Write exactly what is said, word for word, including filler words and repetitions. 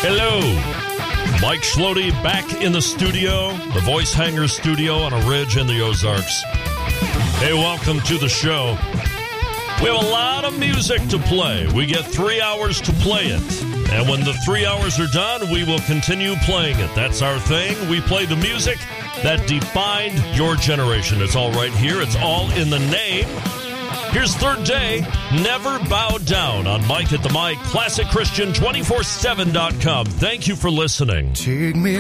Hello. Mike Schlody back in the studio, the Voice Hanger studio on a ridge in the Ozarks. Hey, welcome to the show. We have a lot of music to play. We get three hours to play it. And when the three hours are done, we will continue playing it. That's our thing. We play the music that defined your generation. It's all right here. It's all in the name. Here's Third Day, Never Bow Down on Mike at the Mic, classic christian two four seven dot com. Thank you for listening. Take me